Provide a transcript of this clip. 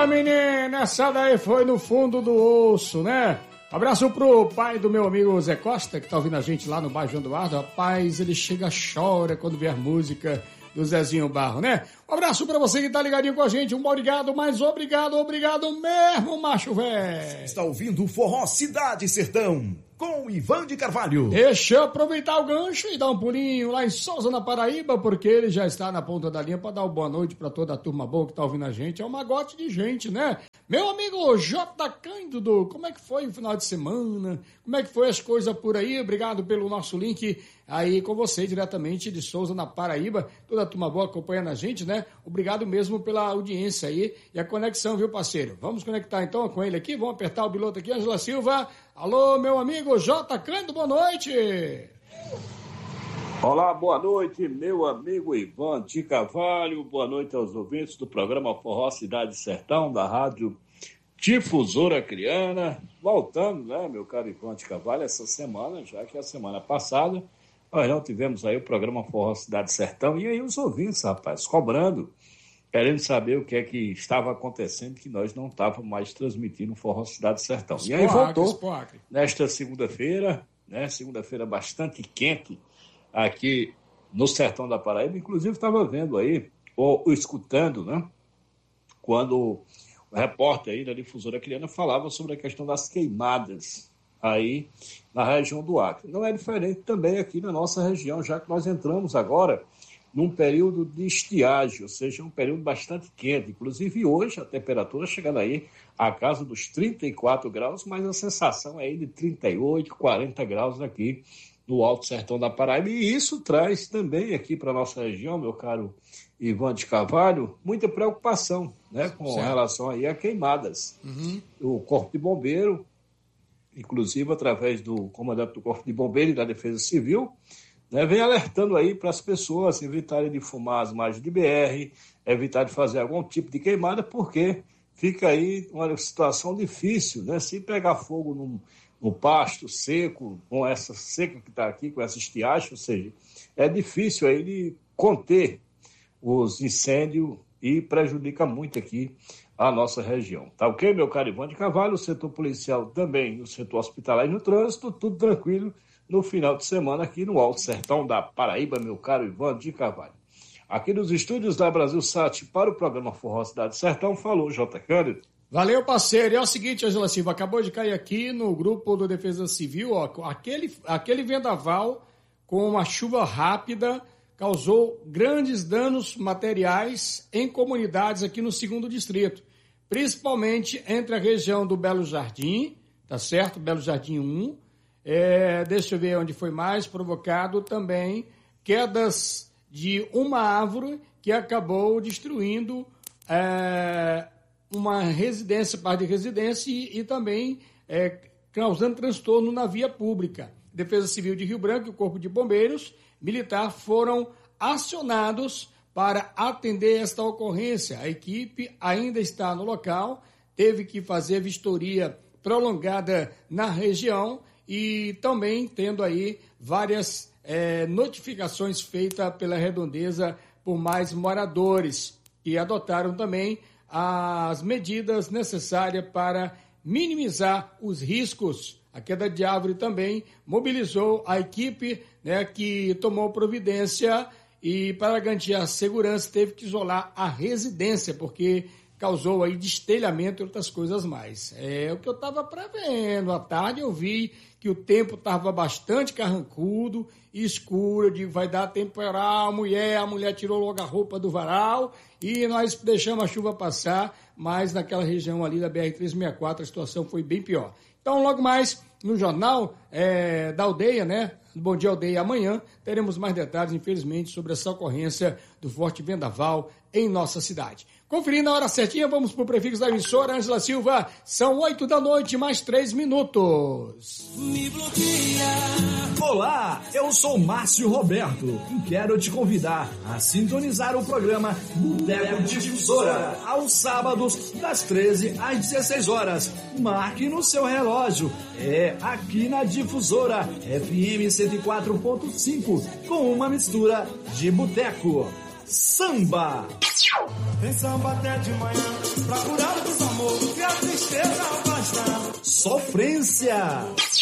menina, essa daí foi no fundo do osso, né? Abraço pro pai do meu amigo Zé Costa, que tá ouvindo a gente lá no bairro João Eduardo. Rapaz, ele chega, chora quando vê a música do Zezinho Barro, né? Um abraço pra você que tá ligadinho com a gente. Um obrigado, mas obrigado mesmo, macho velho. Está ouvindo o Forró Cidade Sertão, com Ivan de Carvalho. Deixa eu aproveitar o gancho e dar um pulinho lá em Souza, na Paraíba, porque ele já está na ponta da linha para dar uma boa noite para toda a turma boa que tá ouvindo a gente. É um magote de gente, né? Meu amigo J. Cândido, como é que foi o final de semana? Como é que foi as coisas por aí? Obrigado pelo nosso link aí com você, diretamente de Souza, na Paraíba. Toda a turma boa acompanhando a gente, né? Obrigado mesmo pela audiência aí e a conexão, viu, parceiro? Vamos conectar então com ele aqui, vamos apertar o piloto aqui, Ângela Silva. Alô, meu amigo J. Cândido, boa noite. Olá, boa noite, meu amigo Ivan de Carvalho. Boa noite aos ouvintes do programa Forró Cidade Sertão, da Rádio Difusora Criana. Voltando, né, meu caro Ivan de Carvalho, essa semana, já que a semana passada nós não tivemos aí o programa Forró Cidade Sertão. E aí os ouvintes, rapaz, cobrando, querendo saber o que é que estava acontecendo, que nós não estávamos mais transmitindo o Forró Cidade Sertão. E aí voltou nesta segunda-feira, né? Segunda-feira bastante quente aqui no sertão da Paraíba. Inclusive estava vendo aí, ou escutando, né? Quando o repórter aí da Difusora Criana falava sobre a questão das queimadas aí na região do Acre. Não é diferente também aqui na nossa região, já que nós entramos agora num período de estiagem, ou seja, um período bastante quente. Inclusive hoje a temperatura chegando aí à casa dos 34 graus, mas a sensação é aí de 38, 40 graus aqui no Alto Sertão da Paraíba. E isso traz também aqui para a nossa região, meu caro Ivan de Carvalho, muita preocupação, né, com relação aí a queimadas. O Corpo de Bombeiro, inclusive através do comandante do Corpo de Bombeiro e da Defesa Civil, né, vem alertando aí para as pessoas evitarem de fumar as margens de BR, evitar de fazer algum tipo de queimada, porque fica aí uma situação difícil, né? Se pegar fogo no pasto seco, com essa seca que está aqui, com essa estiagem, ou seja, é difícil aí de conter os incêndios e prejudica muito aqui a nossa região. Tá ok, meu caro Ivan de Carvalho? O setor policial também, o setor hospitalar e no trânsito, tudo tranquilo no final de semana aqui no Alto Sertão da Paraíba, meu caro Ivan de Carvalho. Aqui nos estúdios da Brasil Sat para o programa Forró Cidade Sertão, falou J. Cândido. Valeu, parceiro. E é o seguinte, Ângela Silva, acabou de cair aqui no grupo do Defesa Civil, ó, aquele vendaval com uma chuva rápida causou grandes danos materiais em comunidades aqui no 2º Distrito, principalmente entre a região do Belo Jardim, tá certo? Belo Jardim 1, deixa eu ver onde foi mais provocado também, quedas de uma árvore que acabou destruindo uma residência, parte de residência e também causando transtorno na via pública. Defesa Civil de Rio Branco e o Corpo de Bombeiros Militar foram acionados para atender esta ocorrência. A equipe ainda está no local, teve que fazer vistoria prolongada na região e também tendo aí várias notificações feitas pela Redondeza por mais moradores que adotaram também as medidas necessárias para minimizar os riscos. A queda de árvore também mobilizou a equipe, né, que tomou providência e para garantir a segurança teve que isolar a residência, porque causou aí destelhamento e outras coisas mais. É o que eu estava prevendo. À tarde eu vi que o tempo estava bastante carrancudo e escuro, eu digo, vai dar temporal, a mulher tirou logo a roupa do varal e nós deixamos a chuva passar, mas naquela região ali da BR-364 a situação foi bem pior. Então, logo mais no jornal da aldeia, né? Bom Dia Aldeia, amanhã teremos mais detalhes, infelizmente, sobre essa ocorrência do forte vendaval em nossa cidade. Conferindo a hora certinha, vamos para o prefixo da emissora, Ângela Silva. São 8 da noite, mais 3 minutos. Me bloqueia. Olá, eu sou Márcio Roberto e quero te convidar a sintonizar o programa Boteco Difusora aos sábados, das 13 às 16 horas. Marque no seu relógio. É aqui na Difusora, FM 104.5, com uma mistura de boteco. Samba! Tem samba até de manhã. pra curar o desamor e a tristeza afastar. Sofrência.